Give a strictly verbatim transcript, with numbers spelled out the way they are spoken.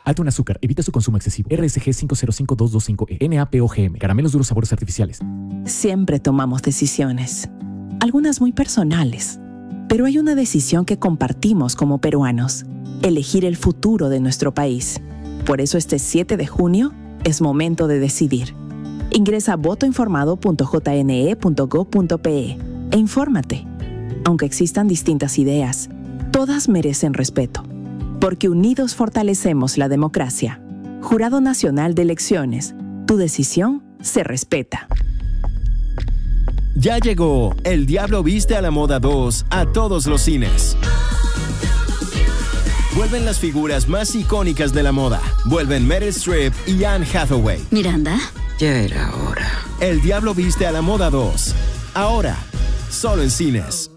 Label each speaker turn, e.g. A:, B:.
A: Alto en azúcar. Evita su consumo excesivo. R S G cinco cero cinco dos dos cinco E. N A P O G M. Caramelos duros sabores artificiales.
B: Siempre tomamos decisiones, algunas muy personales, pero hay una decisión que compartimos como peruanos: elegir el futuro de nuestro país. Por eso este siete de junio es momento de decidir. Ingresa a voto informado punto j n e punto gob punto p e e infórmate. Aunque existan distintas ideas, todas merecen respeto, porque unidos fortalecemos la democracia. Jurado Nacional de Elecciones, tu decisión se respeta.
C: Ya llegó El Diablo Viste a la Moda dos a todos los cines. Vuelven las figuras más icónicas de la moda. Vuelven Meryl Streep y Anne Hathaway.
D: Miranda.
E: Ya era hora.
C: El Diablo Viste a la Moda dos. Ahora, solo en cines.